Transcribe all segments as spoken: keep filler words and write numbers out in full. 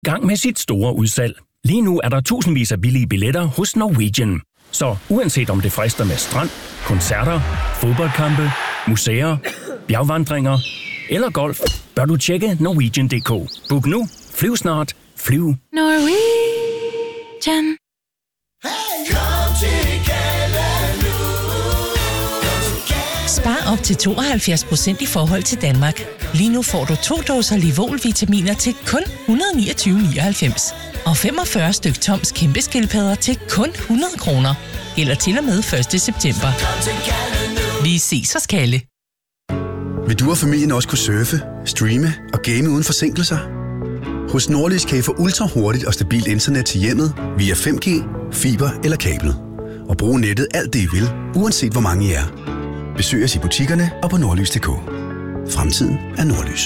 gang med sit store udsalg. Lige nu er der tusindvis af billige billetter hos Norwegian. Så uanset om det frister med strand, koncerter, fodboldkampe, museer, bjergvandringer eller golf, bør du tjekke Norwegian punktum d k. Book nu, flyv snart, flyv. Norwegian. Spar op til tooghalvfjerds procent i forhold til Danmark. Lige nu får du to dåser Livol-vitaminer til kun et hundrede og niogtyve komma nioghalvfems. Og femogfyrre styk Toms kæmpeskildpadder til kun hundrede kroner. Eller til og med første september. Vi ses hos Kalle. Vil du og familien også kunne surfe, streame og game uden forsinkelser? Hos Nordlys kan I få ultra hurtigt og stabilt internet til hjemmet via fem G, fiber eller kabel. Og bruge nettet alt det I vil, uanset hvor mange I er. Besøg os i butikkerne og på nordlys punktum d k. Fremtiden er Nordlys.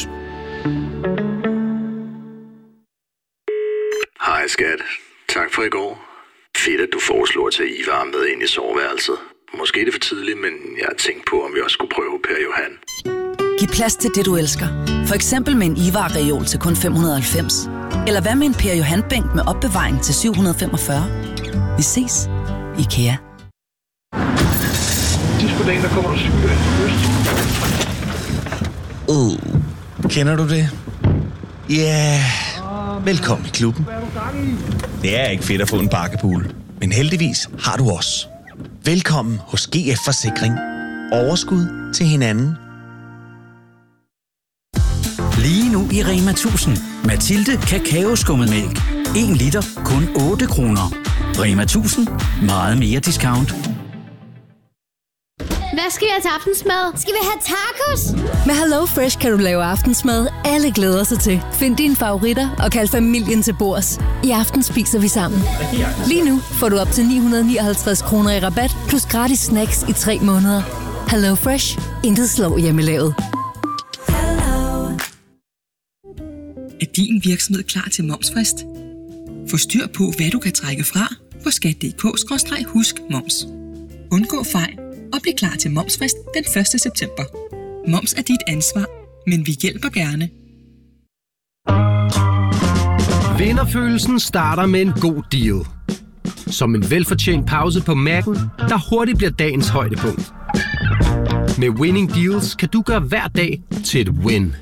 Hej skat. Tak for i går. Fedt, at du foreslår at tage Ivar med ind i soveværelset. Måske er det for tidligt, men jeg har tænkt på, om vi også skulle prøve Per Johan. Giv plads til det, du elsker. For eksempel med en Ivar-reol til kun fem hundrede og halvfems. Eller hvad med en Per Johan-bænk med opbevaring til syv hundrede og femogfyrre. Vi ses. IKEA. Sidst på dagen, der kommer du syge. Uh, kender du det? Ja, yeah. Velkommen i klubben. Det er ikke fedt at få en bakkepool, men heldigvis har du os. Velkommen hos G F Forsikring. Overskud til hinanden. Lige nu i Rema tusind. Mathilde Kakaoskummemælk. en liter, kun otte kroner. Rema tusind. Meget mere discount. Hvad skal vi have til aftensmad? Skal vi have tacos? Med Hello Fresh kan du lave aftensmad, alle glæder sig til. Find dine favoritter og kald familien til bords. I aften spiser vi sammen. Lige nu får du op til ni hundrede og nioghalvtreds kroner i rabat, plus gratis snacks i tre måneder. Hello Fresh. Intet slår hjemmelavet. Er din virksomhed klar til momsfrist? Få styr på, hvad du kan trække fra på skat punktum d k skråstreg husk moms. Undgå fejl og bliv klar til momsfrist den første september. Moms er dit ansvar, men vi hjælper gerne. Vinderfølelsen starter med en god deal. Som en velfortjent pause på Mac'en, der hurtigt bliver dagens højdepunkt. Med Winning Deals kan du gøre hver dag til et win.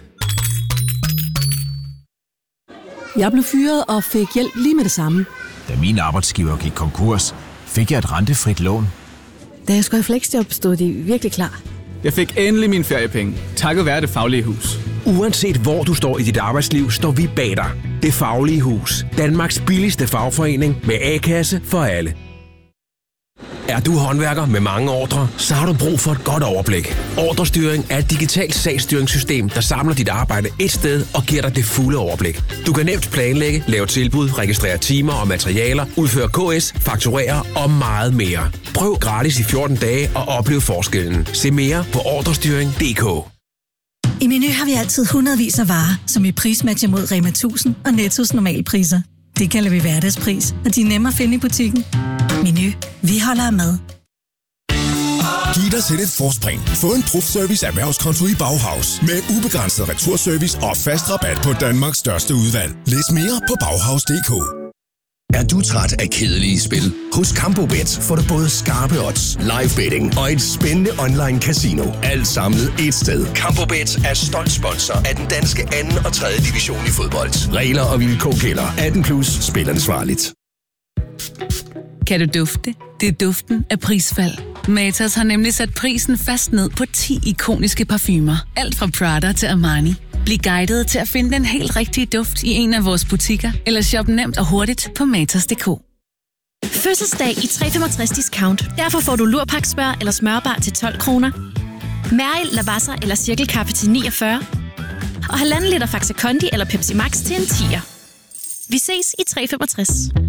Jeg blev fyret og fik hjælp lige med det samme. Da min arbejdsgiver gik konkurs, fik jeg et rentefrit lån. Da jeg skulle have fleksjob, stod de virkelig klar. Jeg fik endelig mine feriepenge, takket være Det Faglige Hus. Uanset hvor du står i dit arbejdsliv, står vi bag dig. Det Faglige Hus. Danmarks billigste fagforening med A-kasse for alle. Er du håndværker med mange ordrer, så har du brug for et godt overblik. Ordrestyring er et digitalt sagsstyringssystem, der samler dit arbejde et sted og giver dig det fulde overblik. Du kan nemt planlægge, lave tilbud, registrere timer og materialer, udføre K S, fakturere og meget mere. Prøv gratis i fjorten dage og oplev forskellen. Se mere på ordrestyring punktum d k. I Meny har vi altid hundredvis af varer, som vi prismatcher mod Rema tusind og Nettos normalpriser. Det kalder vi hverdagspris, og de er nemme at finde i butikken. Meny. Vi holder af mad. Giv dig selv et forspring. Få en Profservice erhvervskonto i Bauhaus. Med ubegrænset returservice og fast rabat på Danmarks største udvalg. Læs mere på bauhaus punktum d k. Er du træt af kedelige spil? Hos Campobet får du både skarpe odds, live betting og et spændende online casino. Alt samlet et sted. Campobet er stolt sponsor af den danske anden og tredje division i fodbold. Regler og vilkår gælder. atten plus. Spil ansvarligt. Kan du dufte? Det er duften af prisfald. Matas har nemlig sat prisen fast ned på ti ikoniske parfumer. Alt fra Prada til Armani. Bliv guidet til at finde den helt rigtige duft i en af vores butikker, eller shop nemt og hurtigt på matas punktum d k. Fødselsdag i tre femogtres discount. Derfor får du lurpaksmør eller smørbar til tolv kroner. Mæril, Lavazza eller cirkelkaffe til niogfyrre. Og halvanden liter Faxe Kondi eller Pepsi Max til en tier. Vi ses i tre femogtres.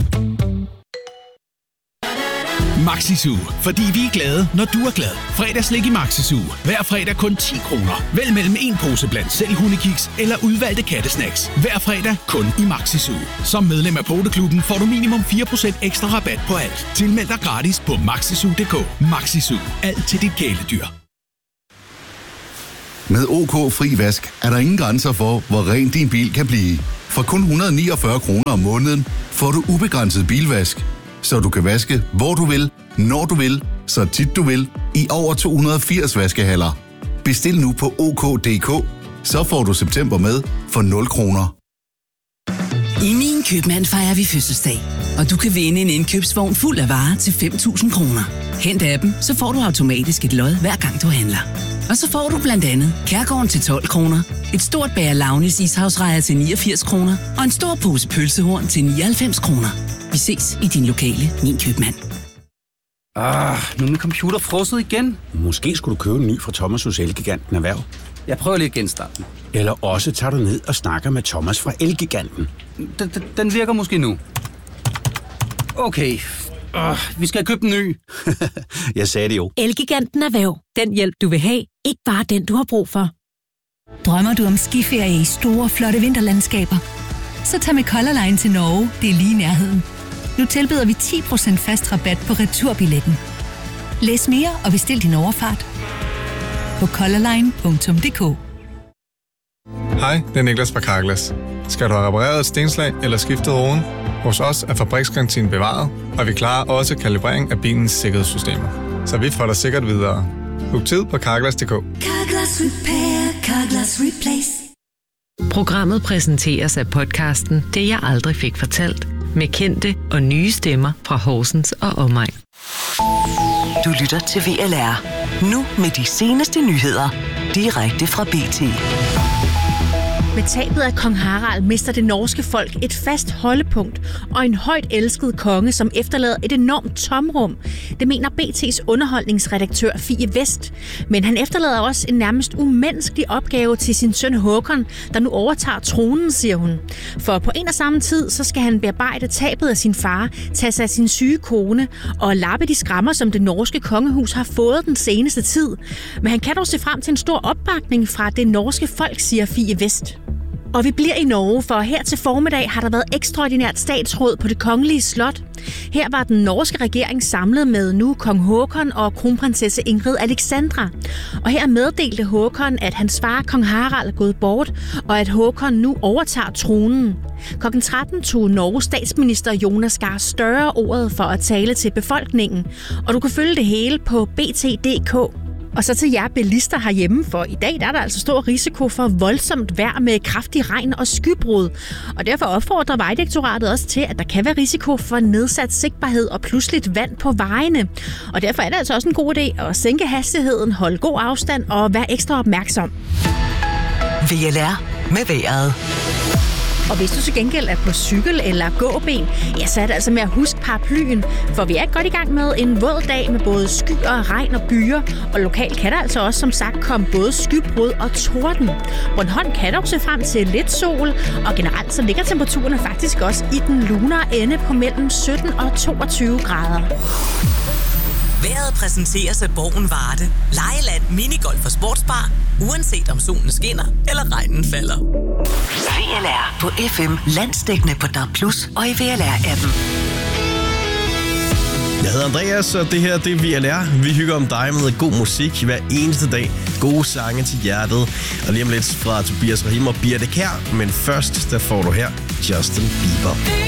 Maxi-Zoo, fordi vi er glade, når du er glad. Fredagslik i Maxi-Zoo. Hver fredag kun ti kroner. Vælg mellem en pose blandt selv hundekiks eller udvalgte kattesnacks. Hver fredag kun i Maxi-Zoo. Som medlem af Poteklubben får du minimum fire procent ekstra rabat på alt. Tilmeld dig gratis på maxi zoo punktum d k. Maxi-Zoo. Alt til dit kæledyr. Med OK Fri Vask er der ingen grænser for, hvor ren din bil kan blive. For kun et hundrede og niogfyrre kroner om måneden får du ubegrænset bilvask, så du kan vaske hvor du vil, når du vil, så tit du vil, i over to hundrede og firs vaskehaller. Bestil nu på ok punktum d k, så får du september med for nul kroner. I Min Købmand fejrer vi fødselsdag, og du kan vinde en indkøbsvogn fuld af varer til fem tusind kroner. Hent appen, så får du automatisk et lod hver gang du handler. Og så får du blandt andet Kærgården til tolv kroner, et stort bager Launis ishavsrejer til niogfirs kroner og en stor pose pølsehorn til nioghalvfems kroner. Vi ses i din lokale Min Købmand. Ah, nu er min computer frosset igen. Måske skulle du købe en ny fra Thomas hos Elgiganten Erhverv. Jeg prøver lige at genstarte den. Eller også tager du ned og snakker med Thomas fra Elgiganten. Den, den, den virker måske nu. Okay, uh, vi skal købe en ny. Jeg sagde det jo. Elgiganten Erhverv. Den hjælp, du vil have. Ikke bare den, du har brug for. Drømmer du om skiferie i store, flotte vinterlandskaber? Så tag med Color Line til Norge. Det er lige i nærheden. Nu tilbyder vi ti procent fast rabat på returbilletten. Læs mere og bestil din overfart på colorline punktum d k. Hej, det er Niklas fra Carglass. Skal du have repareret et stenslag eller skiftet roden? Hos os er fabriksgarantien bevaret, og vi klarer også kalibrering af bilens sikkerhedssystemer. Så vi får dig sikkert videre. Book tid på carglass punktum d k. Carglass Repair, Carglass Replace. Programmet præsenteres af podcasten Det jeg aldrig fik fortalt, med kendte og nye stemmer fra Horsens og omegn. Du lytter til V L R. Nu med de seneste nyheder. Direkte fra B T. Med tabet af kong Harald mister det norske folk et fast holdepunkt og en højt elsket konge, som efterlader et enormt tomrum. Det mener B T's underholdningsredaktør Fie Vest. Men han efterlader også en nærmest umenneskelig opgave til sin søn Håkon, der nu overtager tronen, siger hun. For på en og samme tid, så skal han bearbejde tabet af sin far, tage sig af sin syge kone og lappe de skrammer, som det norske kongehus har fået den seneste tid. Men han kan dog se frem til en stor opbakning fra det norske folk, siger Fie Vest. Og vi bliver i Norge, for her til formiddag har der været ekstraordinært statsråd på det kongelige slot. Her var den norske regering samlet med nu kong Håkon og kronprinsesse Ingrid Alexandra. Og her meddelte Håkon, at hans far kong Harald er gået bort, og at Håkon nu overtager tronen. klokken tretten tog Norges statsminister Jonas Gahr Støre ordet for at tale til befolkningen. Og du kan følge det hele på b t punktum d k. Og så til jer bilister herhjemme, for i dag der er der altså stor risiko for voldsomt vejr med kraftig regn og skybrud. Og derfor opfordrer Vejdirektoratet også til, at der kan være risiko for nedsat sigtbarhed og pludseligt vand på vejene. Og derfor er det altså også en god idé at sænke hastigheden, holde god afstand og være ekstra opmærksom. V L R med vejret. Og hvis du til gengæld er på cykel eller gåben, ja, så er det altså med at huske paraplyen, for vi er godt i gang med en våd dag med både skyer, regn og byer, og lokalt kan der altså også som sagt komme både skybrud og torden. Bornholm kan dog se frem til lidt sol, og generelt så ligger temperaturerne faktisk også i den lunare ende på mellem sytten og toogtyve grader. Vejret præsenteres af Borgen Varde. Lejeland, minigolf og sportsbar. Uanset om solen skinner eller regnen falder. V L R på F M, landsdækkende på D A B plus, og i V L R-appen. Jeg hedder Andreas, og det her det er V L R. Vi hygger om dig med god musik hver eneste dag. Gode sange til hjertet. Og lige om lidt fra Tobias Rahim og Birte Kjær. Men først, der får du her Justin Bieber.